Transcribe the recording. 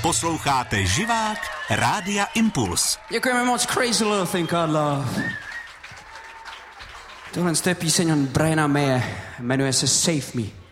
Posloucháte Živák Rádia Impuls. Děkujeme moc, Crazy Little Thing Called Love. Tohle je píseň od Briana Maye, jmenuje se Save Me.